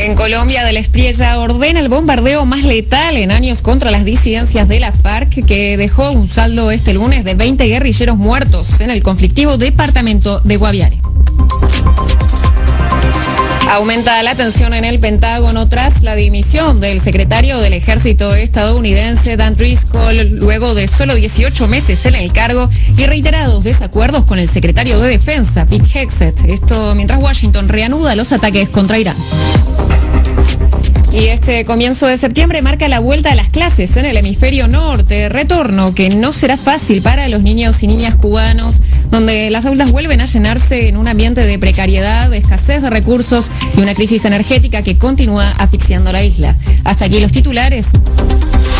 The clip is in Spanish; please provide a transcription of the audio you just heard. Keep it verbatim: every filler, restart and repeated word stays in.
En Colombia, de la Espriella ordena el bombardeo más letal en años contra las disidencias de la FARC, que dejó un saldo este lunes de veinte guerrilleros muertos en el conflictivo departamento de Guaviare. Aumenta la tensión en el Pentágono tras la dimisión del secretario del Ejército estadounidense Dan Driscoll, luego de solo dieciocho meses en el cargo y reiterados desacuerdos con el secretario de Defensa, Pete Hegseth. Esto mientras Washington reanuda los ataques contra Irán. Y este comienzo de septiembre marca la vuelta a las clases en el hemisferio norte, retorno que no será fácil para los niños y niñas cubanos, donde las aulas vuelven a llenarse en un ambiente de precariedad, escasez de recursos y una crisis energética que continúa asfixiando la isla. Hasta aquí los titulares.